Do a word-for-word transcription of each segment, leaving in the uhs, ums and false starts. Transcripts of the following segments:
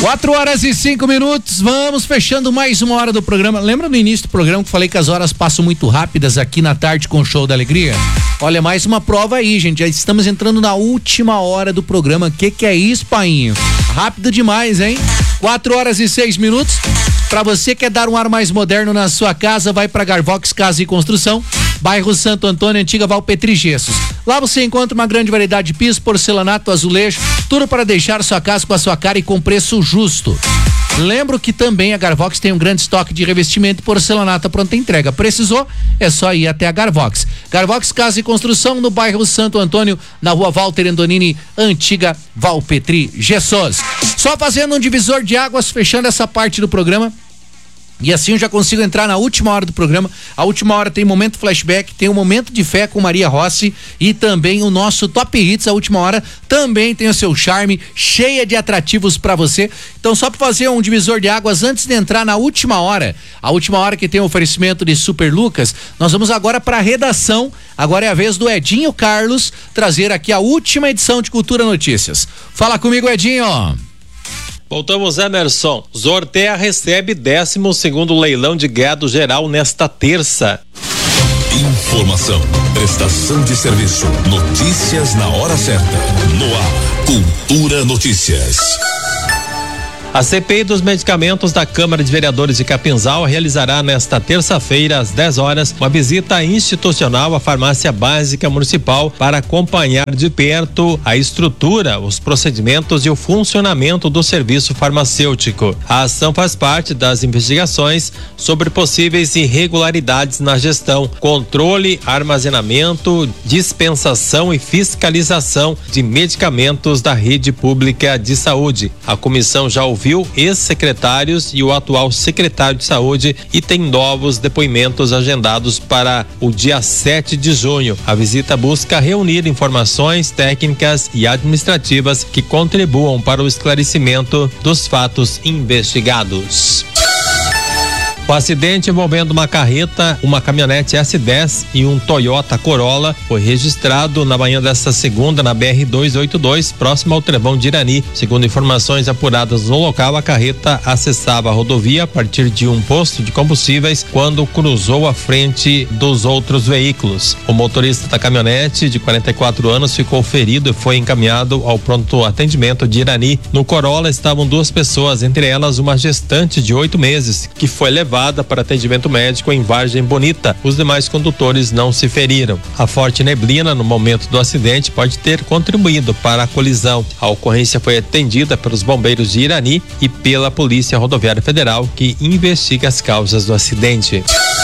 Quatro horas e cinco minutos, vamos fechando mais uma hora do programa. Lembra no início do programa que falei que as horas passam muito rápidas aqui na tarde com o Show da Alegria? Olha, mais uma prova aí, gente. Já estamos entrando na última hora do programa. Que que é isso, painho? Rápido demais, hein? Quatro horas e seis minutos. Para você que quer dar um ar mais moderno na sua casa, vai para Garvox Casa e Construção, bairro Santo Antônio, antiga Valpetri Gessos. Lá você encontra uma grande variedade de piso, porcelanato, azulejo, tudo para deixar sua casa com a sua cara e com preço justo. Lembro que também a Garvox tem um grande estoque de revestimento e porcelanato à pronta entrega. Precisou? É só ir até a Garvox. Garvox Casa e Construção, no bairro Santo Antônio, na rua Walter Andonini, antiga Valpetri Gessos. Só fazendo um divisor de águas, fechando essa parte do programa. E assim eu já consigo entrar na última hora do programa. A última hora tem momento flashback, tem o momento de fé com Maria Rossi e também o nosso Top Hits. A última hora também tem o seu charme, cheia de atrativos pra você. Então, só pra fazer um divisor de águas antes de entrar na última hora, a última hora que tem o oferecimento de Super Lucas, nós vamos agora pra redação. Agora é a vez do Edinho Carlos trazer aqui a última edição de Cultura Notícias. Fala comigo, Edinho. Voltamos, Emerson. Zortea recebe décimo segundo leilão de gado geral nesta terça. Informação, prestação de serviço, notícias na hora certa. No ar, Cultura Notícias. A C P I dos medicamentos da Câmara de Vereadores de Capinzal realizará nesta terça-feira, às dez horas, uma visita institucional à Farmácia Básica Municipal para acompanhar de perto a estrutura, os procedimentos e o funcionamento do serviço farmacêutico. A ação faz parte das investigações sobre possíveis irregularidades na gestão, controle, armazenamento, dispensação e fiscalização de medicamentos da rede pública de saúde. A comissão já ouviu ex-secretários e o atual secretário de saúde e tem novos depoimentos agendados para o dia sete de junho. A visita busca reunir informações técnicas e administrativas que contribuam para o esclarecimento dos fatos investigados. O acidente envolvendo uma carreta, uma caminhonete S dez e um Toyota Corolla foi registrado na manhã desta segunda na B R duzentos e oitenta e dois, próximo ao Trevão de Irani. Segundo informações apuradas no local, a carreta acessava a rodovia a partir de um posto de combustíveis quando cruzou a frente dos outros veículos. O motorista da caminhonete, de quarenta e quatro anos, ficou ferido e foi encaminhado ao pronto atendimento de Irani. No Corolla estavam duas pessoas, entre elas uma gestante de oito meses, que foi levada para atendimento médico em Vargem Bonita. Os demais condutores não se feriram. A forte neblina no momento do acidente pode ter contribuído para a colisão. A ocorrência foi atendida pelos bombeiros de Irani e pela Polícia Rodoviária Federal, que investiga as causas do acidente.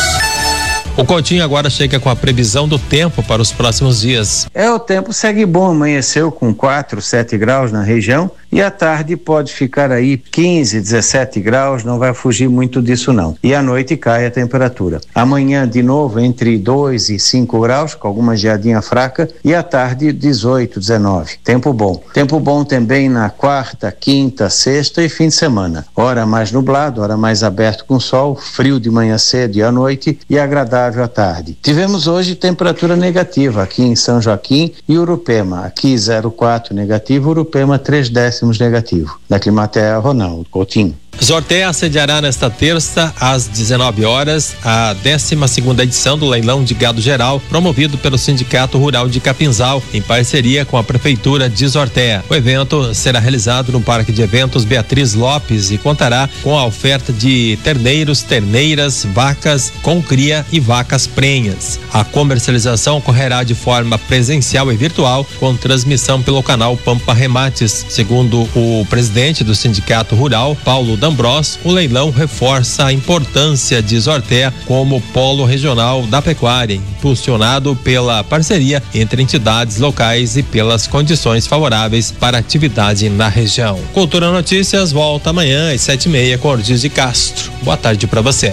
O Coutinho agora chega com a previsão do tempo para os próximos dias. É, o tempo segue bom, amanheceu com quatro, sete graus na região e à tarde pode ficar aí quinze, dezessete graus, não vai fugir muito disso não. E à noite cai a temperatura. Amanhã de novo entre dois e cinco graus, com alguma geadinha fraca, e à tarde dezoito, dezenove. Tempo bom. Tempo bom também na quarta, quinta, sexta e fim de semana. Hora mais nublado, hora mais aberto com sol, frio de manhã cedo e à noite e agradável à tarde. Tivemos hoje temperatura negativa aqui em São Joaquim e Urupema. Aqui zero vírgula quatro negativo, Urupema três décimos negativo. Da Climatea, Ronaldo Coutinho. Zortea sediará nesta terça, às dezenove horas, a décima segunda edição do leilão de gado geral, promovido pelo Sindicato Rural de Capinzal, em parceria com a Prefeitura de Zortea. O evento será realizado no Parque de Eventos Beatriz Lopes e contará com a oferta de terneiros, terneiras, vacas com cria e vacas prenhas. A comercialização ocorrerá de forma presencial e virtual, com transmissão pelo canal Pampa Remates. Segundo o presidente do Sindicato Rural, Paulo D'Ambros, o leilão reforça a importância de Zortea como polo regional da pecuária, impulsionado pela parceria entre entidades locais e pelas condições favoráveis para a atividade na região. Cultura Notícias volta amanhã às sete e meia com Ortiz de Castro. Boa tarde para você.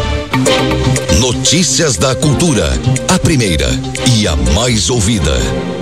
Notícias da Cultura, a primeira e a mais ouvida.